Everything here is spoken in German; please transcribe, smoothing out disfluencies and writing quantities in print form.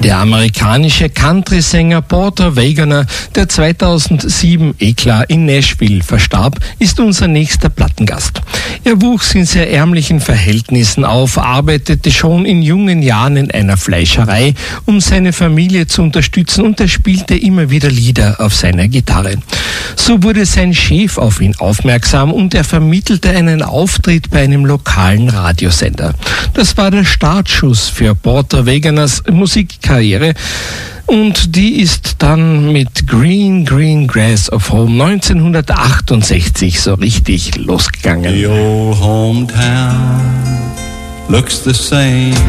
Der amerikanische Country-Sänger Porter Wagoner, der 2007 klar in Nashville verstarb, ist unser nächster Plattengast. Er wuchs in sehr ärmlichen Verhältnissen auf, arbeitete schon in jungen Jahren in einer Fleischerei, um seine Familie zu unterstützen, und er spielte immer wieder Lieder auf seiner Gitarre. So wurde sein Chef auf ihn aufmerksam und er vermittelte einen Auftritt bei einem lokalen Radiosender. Das war der Startschuss für Porter Wagoners Musikkarriere, und die ist dann mit Green, Green Grass of Home 1968 so richtig losgegangen. The old hometown looks the same.